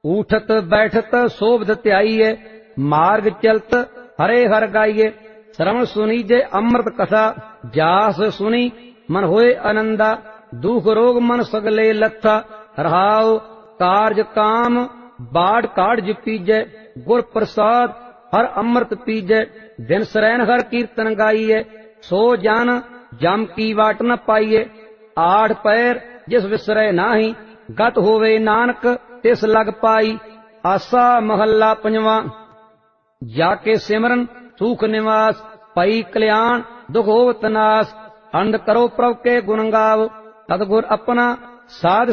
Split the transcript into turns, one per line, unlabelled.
ਊਠਤ ਬੈਠਤ ਸੋਭਤ ਧਿਆਈਏ, ਮਾਰਗ ਚਲਤ ਹਰੇ ਹਰ ਗਾਈਏ। ਸ਼ਰਵਣ ਸੁਨੀਜੇ ਅੰਮ੍ਰਿਤ ਕਥਾ, ਜਾਸ ਸੁਣੀ ਮਨ ਹੋਏ ਆਨੰਦਾ। ਦੁਖ ਰੋਗ ਮਨ ਸਗਲੇ ਲੱਥਾ, ਰਹਾਉ ਕਾਰਜ ਕਾਮ ਬਾੜ ਕਾੜ ਪੀਜੈ। ਗੁਰ ਪ੍ਰਸਾਦ ਹਰ ਅੰਮ੍ਰਿਤ ਪੀਜੈ, ਦਿਨ ਸਰੈਨ ਹਰ ਕੀਰਤਨ ਗਾਈਏ। ਸੋ ਜਨ ਜਮ ਕੀ ਵਾਟ ਨ ਪਾਈਏ, ਆਠ ਪੈਰ ਜਿਸ ਵਿਸਰੈ ਨਾਹੀ। ਗਤ ਹੋਵੇ ਨਾਨਕ ਤਿਸ ਲਗ ਪਾਈ, ਆਸਾ ਮਹੱਲਾ ਪੰਜਵਾਂ। ਜਾ ਕੇ ਸਿਮਰਨ ਸੁਖ ਨਿਵਾਸ, ਪਈ ਕਲਿਆਣ ਦੁਖ ਹੋਵਤ ਨਾਸ। ਅੰਧ ਕਰੋ ਪ੍ਰਭ ਕੇ ਗੁਣ ਗਾਵ, ਸਤਿਗੁਰ ਆਪਣਾ ਸਾਧ